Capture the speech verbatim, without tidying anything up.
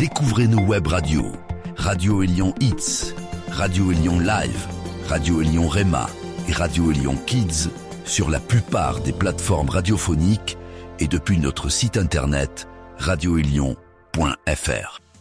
Découvrez nos web radios, Radio Élion Hits, Radio Élion Live, Radio Élion Rema et Radio Élion Kids sur la plupart des plateformes radiophoniques et depuis notre site internet radio élion point f r.